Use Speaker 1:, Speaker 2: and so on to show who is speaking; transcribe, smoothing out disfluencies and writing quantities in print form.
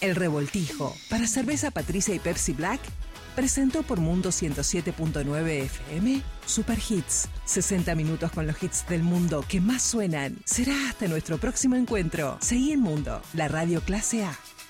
Speaker 1: El Revoltijo, para Cerveza Patricia y Pepsi Black, presentó por Mundo 107.9 FM Super Hits. 60 minutos con los hits del mundo que más suenan. Será hasta nuestro próximo encuentro. Seguí en Mundo, la radio clase A.